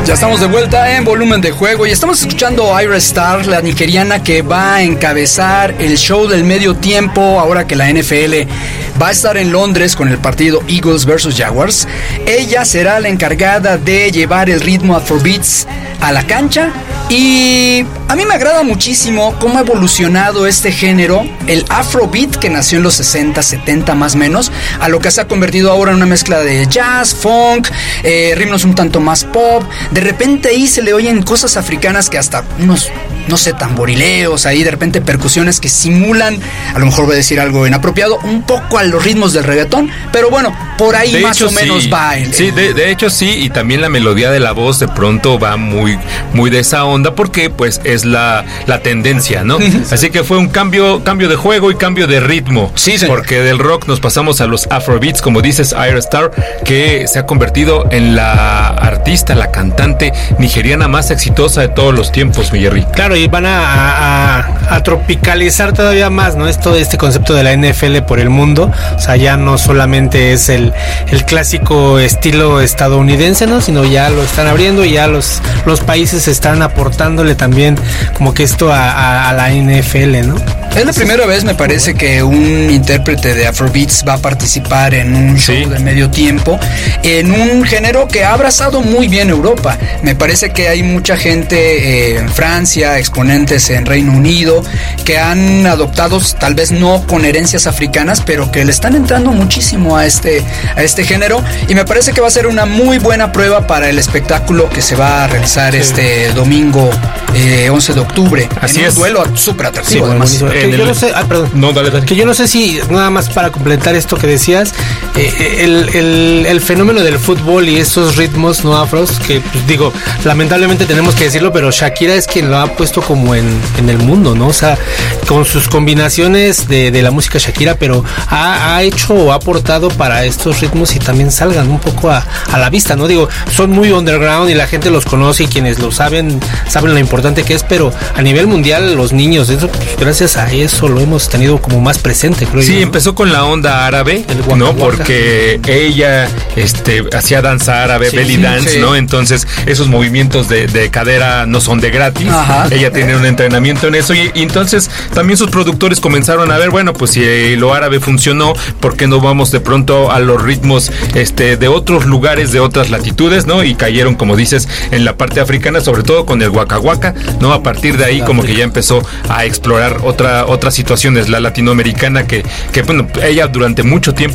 Ya estamos de vuelta en Volumen de Juego y estamos escuchando a Ayra Starr, la nigeriana que va a encabezar el show del medio tiempo ahora que la NFL va a estar en Londres con el partido Eagles vs Jaguars. Ella será la encargada de llevar el ritmo Afrobeats a la cancha y a mí me agrada muchísimo cómo ha evolucionado este género, el Afrobeat que nació en los 60, 70 más o menos, a lo que se ha convertido ahora en una mezcla de jazz, funk, ritmos un tanto más pop. De repente ahí se le oyen cosas africanas que hasta unos, no sé, tamborileos, ahí de repente percusiones que simulan, a lo mejor voy a decir algo inapropiado, un poco a los ritmos del reggaetón, pero bueno, por ahí de más hecho, o menos sí, va el... Sí, de hecho sí, y también la melodía de la voz de pronto va muy de esa onda, porque pues es la tendencia, ¿no? Así que fue un cambio de juego y cambio de ritmo, sí, porque del rock nos pasamos a los Afrobeats, como dices, Ayra Starr, que se ha convertido en la artista, la cantante nigeriana más exitosa de todos los tiempos, mi Jerry. Claro, y van a tropicalizar todavía más, ¿no? Este concepto de la NFL por el mundo. O sea, ya no solamente es el clásico estilo estadounidense, ¿no? Sino ya lo están abriendo y ya los países están aportándole también como que esto a la NFL, ¿no? Es la primera vez, me parece, que un intérprete de Afrobeats va a participar en un show de medio tiempo, en un género que ha abrazado muy bien Europa. Me parece que hay mucha gente en Francia, exponentes en Reino Unido, que han adoptado, tal vez no con herencias africanas, pero que le están entrando muchísimo a este género, y me parece que va a ser una muy buena prueba para el espectáculo que se va a realizar este domingo 11 de octubre. Así en es. Un duelo súper atractivo, además. Yo no sé, perdón. No, dale. Que yo no sé si, nada más para completar esto que decías, el fenómeno del fútbol y estos ritmos no afros, que pues, digo, lamentablemente tenemos que decirlo, pero Shakira es quien lo ha puesto como en el mundo, ¿no? O sea, con sus combinaciones de la música Shakira, pero ha hecho o ha aportado para estos ritmos y también salgan un poco a la vista, ¿no? Digo, son muy underground y la gente los conoce y quienes lo saben lo importante que es, pero a nivel mundial los niños, eso, pues, gracias a eso lo hemos tenido como más presente, creo yo. Sí, empezó con la onda árabe, ¿no? Porque ella hacía danza árabe, belly dance, ¿no? Entonces esos movimientos de cadera no son de gratis. Ajá. Ella tiene un entrenamiento en eso y entonces también sus productores comenzaron a ver, bueno, pues si lo árabe funcionó, ¿por qué no vamos de pronto a los ritmos de otros lugares, de otras latitudes, ¿no? Y cayeron, como dices, en la parte africana, sobre todo con el Waka Waka, ¿no? A partir de ahí como que ya empezó a explorar otras situaciones, la latinoamericana que bueno, ella durante mucho tiempo